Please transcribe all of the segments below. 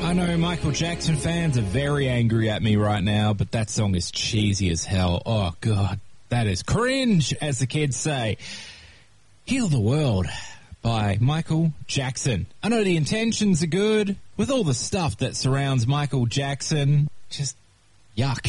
I know Michael Jackson fans are very angry at me right now, but that song is cheesy as hell. Oh, God, that is cringe, as the kids say. Heal the World by Michael Jackson. I know the intentions are good. With all the stuff that surrounds Michael Jackson, just yuck.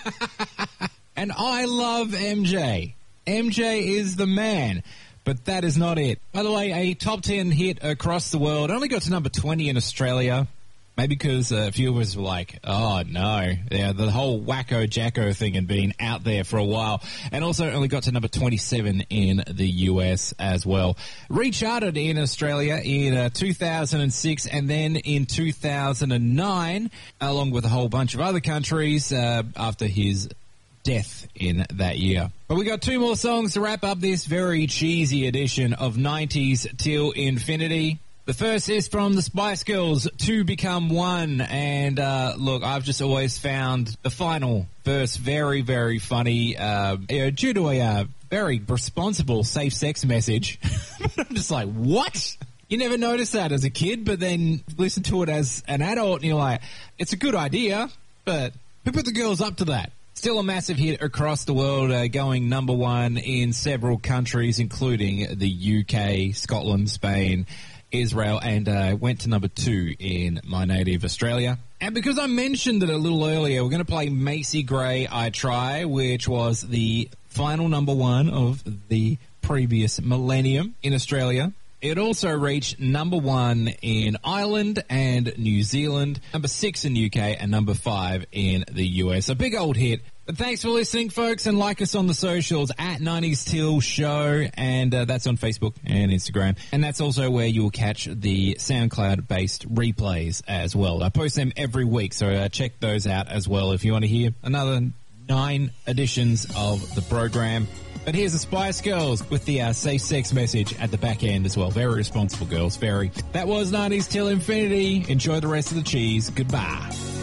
And I love MJ. MJ is the man. But that is not it. By the way, a top 10 hit across the world. Only got to number 20 in Australia. Maybe because a few of us were like, oh, no. Yeah, the whole Wacko Jacko thing had been out there for a while. And also only got to number 27 in the US as well. Recharted in Australia in 2006 and then in 2009, along with a whole bunch of other countries after his death in that year. But we got two more songs to wrap up this very cheesy edition of 90s Till Infinity. The first is from the Spice Girls, To Become One. And look, I've just always found the final verse very, very funny due to a very responsible safe sex message. But I'm just like, what? You never notice that as a kid, but then listen to it as an adult and you're like, it's a good idea, but who put the girls up to that? Still a massive hit across the world, going number one in several countries, including the UK, Scotland, Spain, Israel, and went to number 2 in my native Australia. And because I mentioned it a little earlier, we're going to play Macy Gray, I Try, which was the final number 1 of the previous millennium in Australia. It also reached number 1 in Ireland and New Zealand, number 6 in the UK, and number 5 in the US. A big old hit. But thanks for listening, folks, and like us on the socials at 90s Till Show, and that's on Facebook and Instagram. And that's also where you'll catch the SoundCloud-based replays as well. I post them every week, so check those out as well if you want to hear another 9 editions of the program. But here's the Spice Girls with the safe sex message at the back end as well. Very responsible girls, very. That was 90s Till Infinity. Enjoy the rest of the cheese. Goodbye.